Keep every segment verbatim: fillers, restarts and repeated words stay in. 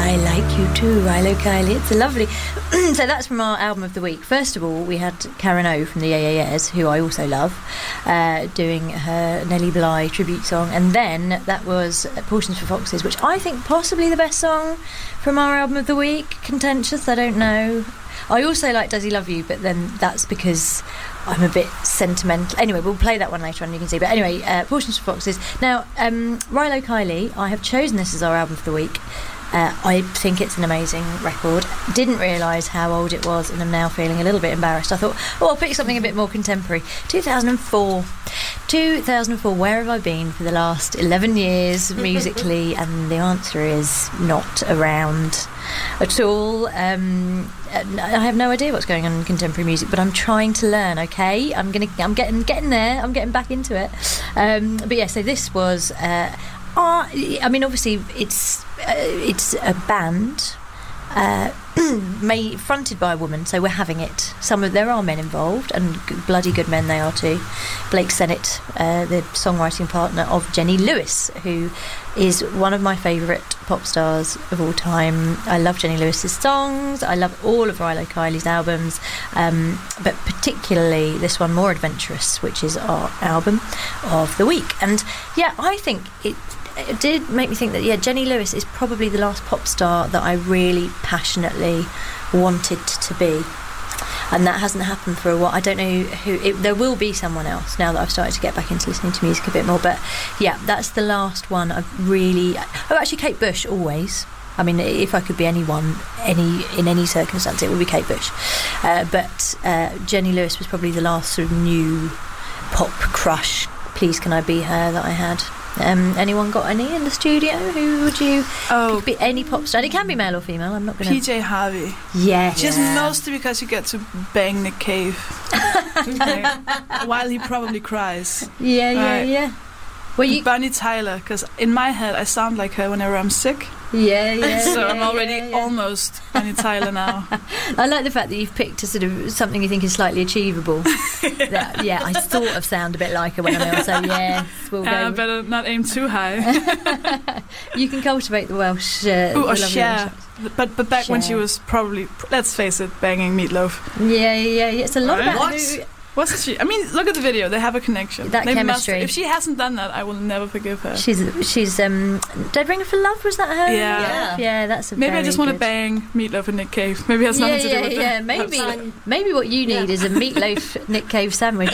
I Like You Too, Rilo Kiley. It's a lovely... So that's from our album of the week. First of all, we had Karen O from the Yeah Yeah Yeahs, who I also love, uh, doing her Nellie Bly tribute song. And then that was Portions for Foxes, which I think possibly the best song from our album of the week. Contentious, I don't know. I also like Does He Love You, but then that's because I'm a bit sentimental. Anyway, we'll play that one later on, you can see. But anyway, uh, Portions for Foxes. Now, um, Rilo Kiley, I have chosen this as our album of the week. Uh, I think it's an amazing record. Didn't realise how old it was, and I'm now feeling a little bit embarrassed. I thought, oh, I'll pick something a bit more contemporary. two thousand four. two thousand four, where have I been for the last eleven years musically? And the answer is not around at all. Um, I have no idea what's going on in contemporary music, but I'm trying to learn. Okay, I'm gonna, I'm getting, getting there. I'm getting back into it. Um, but yeah, so this was. Uh, uh, I mean, obviously, it's uh, it's a band. Uh, made, fronted by a woman, so we're having it. Some of there are men involved, and g- bloody good men they are too. Blake Sennett, uh, the songwriting partner of Jenny Lewis, who is one of my favourite pop stars of all time. I love Jenny Lewis's songs. I love all of Rilo Kiley's albums, um, but particularly this one, More Adventurous, which is our album of the week. And yeah, I think it. It did make me think that, yeah, Jenny Lewis is probably the last pop star that I really passionately wanted to be. And that hasn't happened for a while. I don't know who... It, there will be someone else now that I've started to get back into listening to music a bit more. But, yeah, that's the last one I've really... Oh, actually, Kate Bush, always. I mean, if I could be anyone, any in any circumstance, it would be Kate Bush. Uh, but uh, Jenny Lewis was probably the last sort of new pop crush. Please, can I be her that I had? Um, anyone got any in the studio? Who would you? Oh, be any pop star. It can be male or female. I'm not going to. P J Harvey. Yes. Just mostly because you get to bang Nick Cave like, while he probably cries. Yeah, yeah, right. yeah. Well, you. Bonnie Tyler, because in my head I sound like her whenever I'm sick. Yeah, yeah. So yeah, I'm already yeah, yeah. almost Bonnie Tyler now. I like the fact that you've picked a sort of something you think is slightly achievable. yeah. That, yeah, I sort of sound a bit like her when I'm ill, so yes, we'll go. Uh, better not aim too high. You can cultivate the Welsh. Uh, Ooh, the or Cher. But but back Cher. when she was probably, let's face it, banging Meatloaf. Yeah, yeah, yeah. It's a lot Right. about What? who. Wasn't she? I mean, look at the video. They have a connection. That they chemistry. Must, if she hasn't done that, I will never forgive her. She's she's um. Dead Ringer for Love, was that her? Yeah. Yeah. Yeah, that's a. Maybe very I just want to good. bang Meatloaf and Nick Cave. Maybe it has Yeah, nothing to yeah, do with yeah. that. Maybe Fine. maybe what you need Yeah. is a meatloaf Nick Cave sandwich.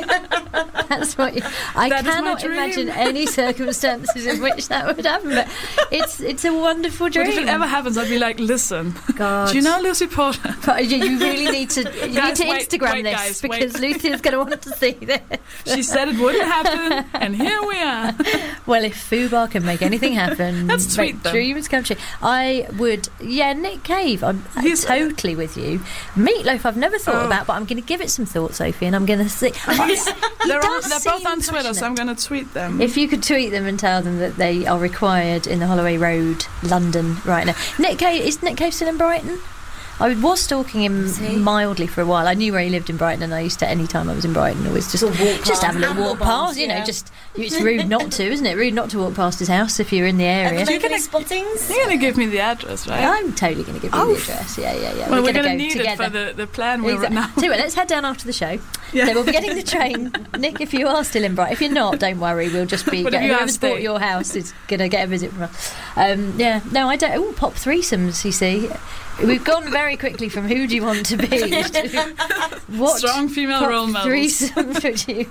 That's what you, I That is my cannot dream. imagine any circumstances in which that would happen. But it's it's a wonderful dream. But if it ever happens, I'll be like, listen, God. do you know Lucy Porter? But you, you really need to you Guys, need to wait, Instagram wait, this guys, because wait. Lucy's going to want to see this. She said it wouldn't happen, and here we are. Well, if Fubar can make anything happen, Let's tweet make them. dreams come true. I would, yeah, Nick Cave. I'm He's- totally with you. Meatloaf, I've never thought Oh. about, but I'm going to give it some thought, Sophie, and I'm going to see. they're on, does they're both seem on Twitter, so passionate. I'm going to tweet them. If you could tweet them and tell them that they are required in the Holloway Road, London, right now. Nick Cave, is Nick Cave still in Brighton? I was stalking him Is he? mildly for a while. I knew where he lived in Brighton, and I used to, any time I was in Brighton, always just Just walk just past. have a little walk Apple bombs, past. You know, yeah. just it's rude not to, isn't it? Rude not to walk past his house if you're in the area. Have you gonna- any spottings? You're going to give me the address, right? I'm totally going to give you Oh, the address. Yeah, yeah, yeah. well, we're, gonna going to go need together. it for the, the plan we're Exactly. now. Tell you what, let's head down after the show. Yeah. So we'll be getting the train. Nick, if you are still in Brighton, if you're not, don't worry. We'll just be But if get, you are, whoever's bought stay. your house is going to get a visit from us. Um, yeah, no, I don't. Oh, pop threesomes. You see, we've gone very quickly from who do you want to be to what Strong female pop role models. threesomes would you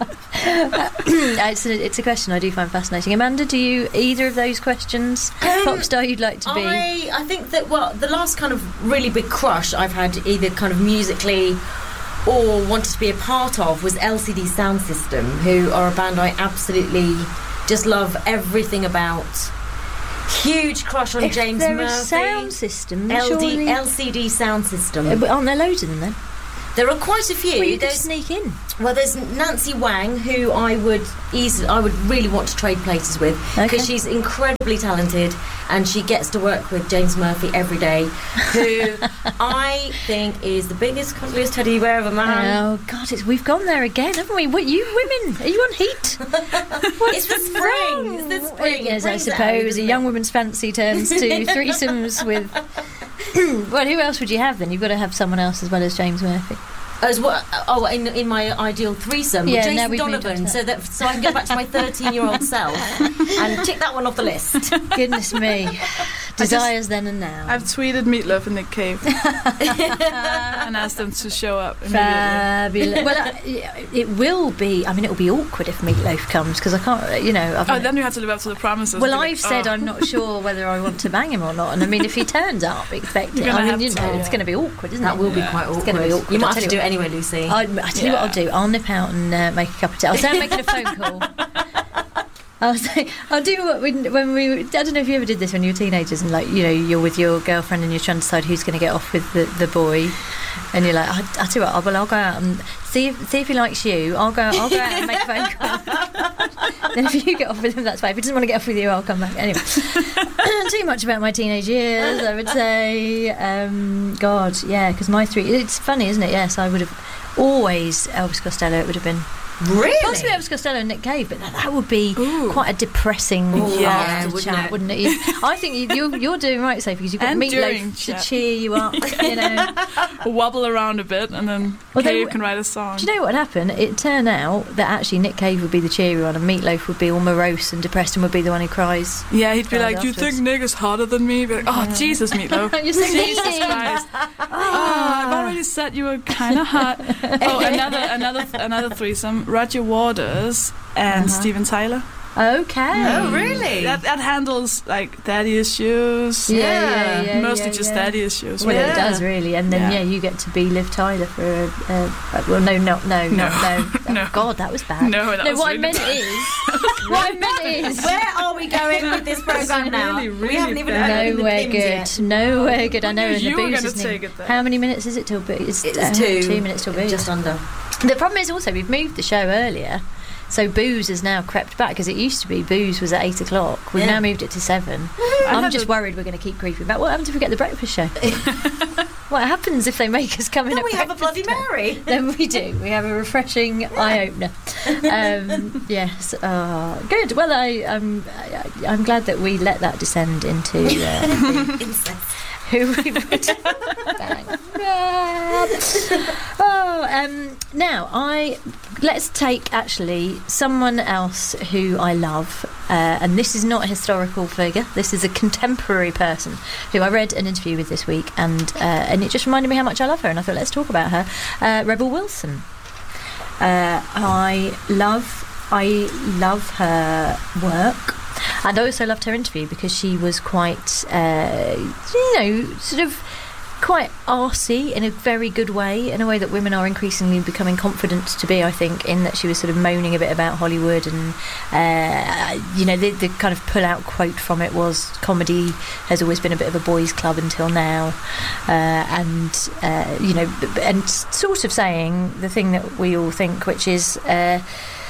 have? it's, a, it's a question I do find fascinating. Amanda, do you either of those questions Um, pop star you'd like to be? I, I think that, well, the last kind of really big crush I've had, either kind of musically or wanted to be a part of, was L C D Sound System, who are a band I absolutely just love everything about. Huge crush on if James they're Murphy. a sound system, L D, surely... L C D Sound System. Uh, but aren't there loads of them then? There are quite a few. Well, you could There's- sneak in. Well, there's Nancy Wang, who I would easily, I would really want to trade places with, because Okay. she's incredibly talented and she gets to work with James Murphy every day, who I think is the biggest, cuddliest teddy bear of a man. Oh God, it's, we've gone there again, haven't we? What, you women, are you on heat? It's the spring. It's the spring. Yes, It I brings it suppose out, a young woman's fancy turns to threesomes with. Well, who else would you have then? You've got to have someone else as well as James Murphy. As well, oh, in, in my ideal threesome Yeah, with now Jason we've moved on Donovan, to so that so I can go back to my thirteen-year-old self and tick that one off the list. Goodness me, desires then and now. I've tweeted Meatloaf and Nick Cave and asked them to show up immediately. Fabulous. Well, uh, it will be. I mean, it will be awkward if Meatloaf comes because I can't. You know. I've Oh, then you have to live up to the promises. Well, Be I've like, said oh. I'm not sure whether I want to bang him or not, and I mean, if he turns up, expect it. You're gonna I mean, have you know, to. it's going to be awkward, isn't That it? will be Yeah. quite awkward. It's gonna be awkward. You might I'll have to tell do you it anyway, Lucy. I, I tell you what I'll do. I'll nip out and uh, make a cup of tea. I'll say I'm making a phone call. I'll say I'll do what we, when we. I don't know if you ever did this when you were teenagers and like you know you're with your girlfriend and you're trying to decide who's going to get off with the, the boy, and you're like, I, I tell you what, I'll, well I'll go out and see if see if he likes you. I'll go I'll go out and make a phone call. Then if you get off with him, that's fine. If he doesn't want to get off with you, I'll come back anyway. Too much about my teenage years, I would say. Um, God, yeah, because my three. It's funny, isn't it? Yes, I would have always Elvis Costello. It would have been. Really? Possibly Elvis Costello and Nick Cave, but that, that would be Ooh. quite a depressing Ooh, yeah, after wouldn't chat, it? wouldn't it? You, I think you, you're, you're doing right, Sophie, because you've got And during Meatloaf to chat. cheer you up. You know. Wobble around a bit, and then Well, they Cave w- can write a song. Do you know what happened? It turned out that actually Nick Cave would be the cheery one, and Meatloaf would be all morose and depressed, and would be the one who cries. Yeah, he'd be Cries like, "Do you afterwards. think Nick is hotter than me?" Be like, "Oh, Jesus, Meatloaf." You're so Jesus mean. Christ. Oh, I've already said you were kind of hot. Oh, another another another threesome. Roger Waters and Uh-huh. Steven Tyler. Okay. Oh, really? That that handles like daddy issues. Yeah, yeah, yeah. Mostly yeah, just yeah. daddy issues. Well, Yeah. it does really, and then yeah. Yeah. you get to be Liv Tyler for a. a, a well, no, no, no, No. no, no. No. God, that was bad. No, that no, was what really I meant bad. is, what I meant is, Where are we going with this program now? really, we really haven't even bad. opened the nowhere pins good, yet. nowhere good. I know. knew And the you were booze gonna isn't take even- it there. How many minutes is it till booze? It's uh, two. Two minutes till booze. Just under. The problem is also we've moved the show earlier. So booze has now crept back because it used to be booze was at eight o'clock. We've Yeah. now moved it to seven. I I'm had just a- worried we're going to keep creeping back. What happens if we get the breakfast show? What happens if they make us come in Then at we have a Bloody breakfast Mary. time? Then we do. We have a refreshing eye opener. Um, yes. Oh, good. Well, I, I'm. I, I'm glad that we let that descend into uh, Incest. who we would bang. Oh, um, now I let's take actually someone else who I love, uh, and this is not a historical figure. This is a contemporary person who I read an interview with this week, and uh, and it just reminded me how much I love her, and I thought let's talk about her. Uh, Rebel Wilson. Uh, I love I love her work. And I also loved her interview because she was quite, uh, you know, sort of quite arsey in a very good way, in a way that women are increasingly becoming confident to be, I think, in that she was sort of moaning a bit about Hollywood and, uh, you know, the, the kind of pull-out quote from it was comedy has always been a bit of a boys' club until now. Uh, and, uh, you know, b- b- and sort of saying the thing that we all think, which is... Uh,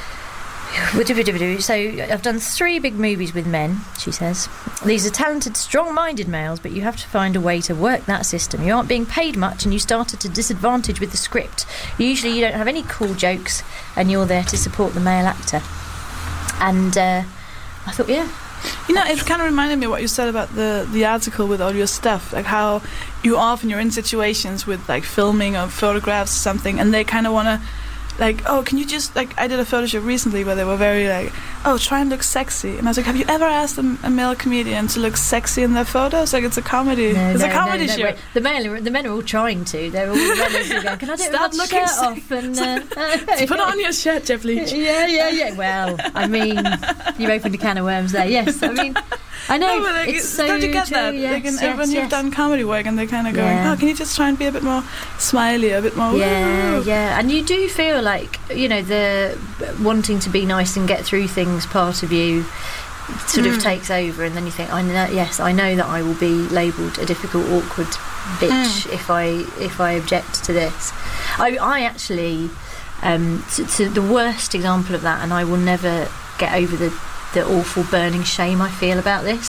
So I've done three big movies with men, she says. These are talented, strong-minded males, but you have to find a way to work that system. You aren't being paid much and you start at a disadvantage with the script. Usually you don't have any cool jokes and you're there to support the male actor. And uh, I thought, yeah. You know, it kind of reminded me of what you said about the, the article with all your stuff, like how you often you're in situations with like filming or photographs or something, and they kind of want to, like, oh, can you just, like, I did a photo shoot recently where they were very like, oh, try and look sexy, and I was like, have you ever asked a, a male comedian to look sexy in their photos? Like, it's a comedy, No, it's no, a comedy no, no, show. wait. The men, are, the men are all trying to. They're all running to go, can I do it Stop with my looking shirt sexy. off? And, uh, Put on your shirt, Jeff Leach. Yeah, yeah, yeah. Well, I mean, you opened a can of worms there. Yes, I mean, I know. No, but like, it's so don't you get true. that? Yes, like, in, yes, when yes. you've done comedy work, and they kind of going, Yeah. oh, can you just try and be a bit more smiley, a bit more? Yeah, woo? yeah, and you do feel like, you know, the wanting to be nice and get through things part of you sort of Mm. takes over, and then you think, I know, yes, I know that I will be labelled a difficult, awkward bitch Mm. if I if I object to this. I, I actually, um, to, to the worst example of that, and I will never get over the the awful burning shame I feel about this,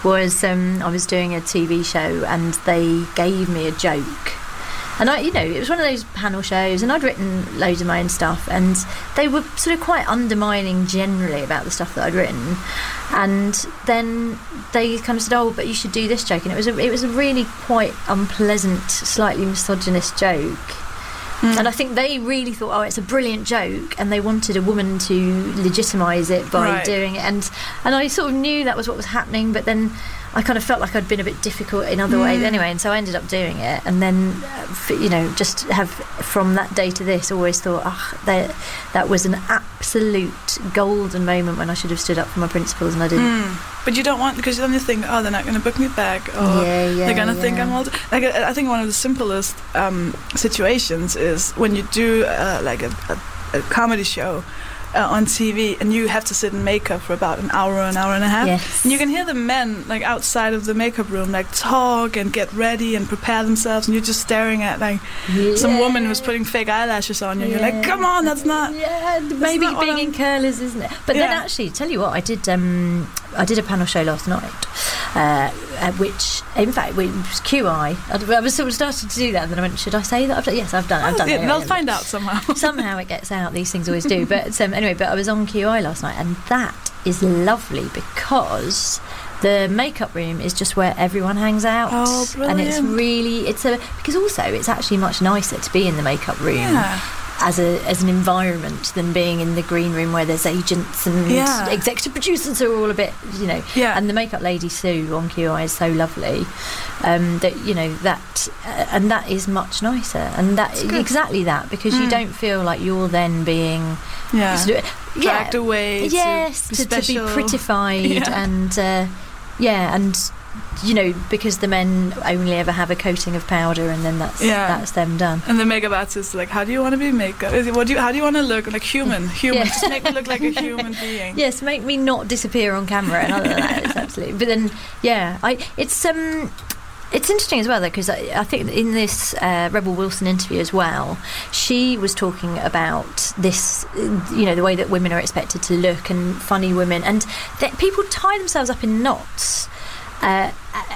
was um, I was doing a T V show and they gave me a joke. And I, you know, it was one of those panel shows, and I'd written loads of my own stuff, and they were sort of quite undermining generally about the stuff that I'd written. And then they kind of said, "Oh, but you should do this joke," and it was a, it was a really quite unpleasant, slightly misogynist joke. Mm. And I think they really thought, "Oh, it's a brilliant joke," and they wanted a woman to legitimise it by right. doing it. And and I sort of knew that was what was happening, but then I kind of felt like I'd been a bit difficult in other mm. ways anyway, and so I ended up doing it. And then, uh, you know, just have from that day to this always thought, oh, that, that was an absolute golden moment when I should have stood up for my principles, and I didn't. Mm. But you don't want, because then you think, oh, they're not going to book me back, or yeah, yeah, they're going to yeah. think I'm old. Like, I think one of the simplest um, situations is when you do uh, like a, a, a comedy show. Uh, on T V, and you have to sit in makeup for about an hour, an hour and a half. Yes. And you can hear the men like outside of the makeup room, like talk and get ready and prepare themselves, and you're just staring at like yeah. some woman who's putting fake eyelashes on you. And yeah. You're like, come on, that's not. Yeah, that's maybe not being in curlers, isn't it? But yeah. then actually, tell you what, I did. Um, I did a panel show last night, uh, at which, in fact, it was Q I. I, I was sort of starting to do that, and then I went, should I say that? I've done, yes, I've done it. I've done yeah, it. They'll yeah, find out somehow. Somehow it gets out. These things always do. But um, anyway, but I was on Q I last night, and that is lovely because the makeup room is just where everyone hangs out. Oh, brilliant. And it's really, it's a, because also it's actually much nicer to be in the makeup room. Yeah. As a as an environment than being in the green room where there's agents and yeah. executive producers who are all a bit, you know. Yeah. And the makeup lady Sue on Q I is so lovely, um, that you know that, uh, and that is much nicer, and that exactly that because mm. you don't feel like you're then being yeah sort of, dragged yeah, away. yes, to, to, be, to be prettified yeah. and uh, yeah and. You know, because the men only ever have a coating of powder, and then that's yeah. that's them done. And the makeup artist is like, "How do you want to be makeup? Is it, what do you? How do you want to look? Like human, human. Yeah. Just make me look like a human being." Yes, make me not disappear on camera, and other than that, it's absolutely. But then, yeah, I it's um. It's interesting as well, though, because I, I think in this uh, Rebel Wilson interview as well, she was talking about this, you know, the way that women are expected to look and funny women, and that people tie themselves up in knots. Uh,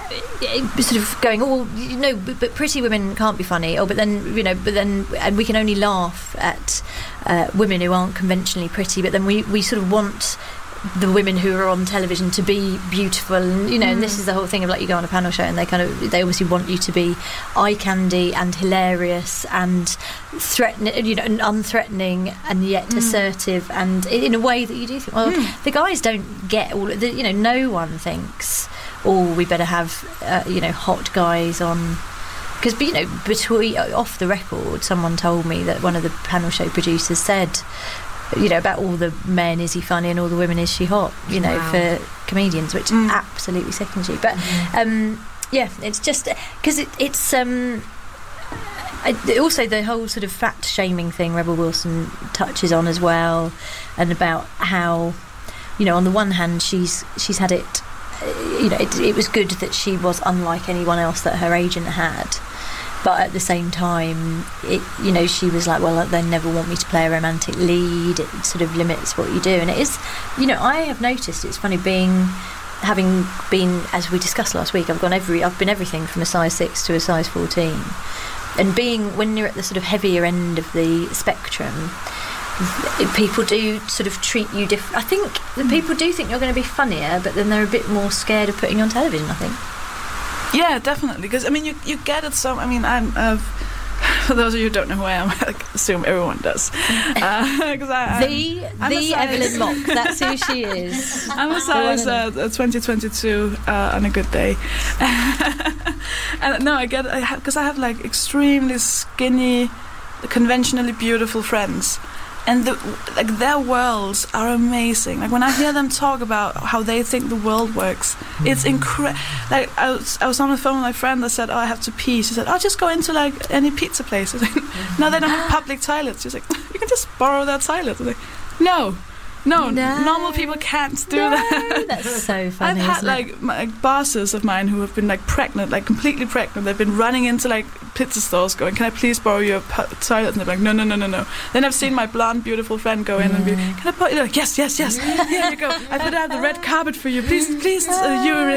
uh, sort of going, oh, you know, but, but pretty women can't be funny. Oh, but then, you know, but then, and we can only laugh at uh, women who aren't conventionally pretty. But then we, we sort of want the women who are on television to be beautiful, and you know, mm. and this is the whole thing of like you go on a panel show and they kind of they obviously want you to be eye candy and hilarious and threatening, you know, and unthreatening and yet mm. assertive, and in a way that you do think, well, mm. the guys don't get all the, you know, no one thinks, oh, we better have uh, you know, hot guys on. Because, you know, between off the record, someone told me that one of the panel show producers said, you know, about all the men, is he funny, and all the women, is she hot, you know, wow. for comedians, which mm. absolutely sickens you. But mm. um, yeah, it's just because it, it's um, I, also the whole sort of fat shaming thing Rebel Wilson touches on as well, and about how, you know, on the one hand she's she's had it, you know, it, it was good that she was unlike anyone else that her agent had. But at the same time, it, you know, she was like, well, they never want me to play a romantic lead. It sort of limits what you do. And it is, you know, I have noticed, it's funny being, having been, as we discussed last week, I've gone every, I've been everything from a size six to a size fourteen. And being, when you're at the sort of heavier end of the spectrum, people do sort of treat you different. I think that people do think you're going to be funnier, but then they're a bit more scared of putting you on television, I think. Yeah, definitely. Because I mean, you you get it. So I mean, I'm. Uh, for those of you who don't know who I am, I assume everyone does. Uh, I, the I'm, the I'm Evelyn Mock. That's who she is. I'm a size uh, twenty twenty-two uh, on a good day. And no, I get it because I, I have like extremely skinny, conventionally beautiful friends. And the, like their worlds are amazing. Like when I hear them talk about how they think the world works, it's incredible. Like I was, I was on the phone with my friend that said, "Oh, I have to pee." She said, "Oh, just go into like any pizza place." I was like, "No, they don't have public toilets." She's like, "You can just borrow their toilet." I was like, "No." No, no, normal people can't do no, that. That's so funny. I've had isn't like, it? my, like bosses of mine who have been like pregnant, like completely pregnant. They've been running into like pizza stores, going, "Can I please borrow your pu- toilet?" And they're like, "No, no, no, no, no." Then I've seen my blonde, beautiful friend go in mm. and be, "Can I put?" Like, "Yes, yes, yes. Here you go. I put out the red carpet for you. Please, please, uh, urinate."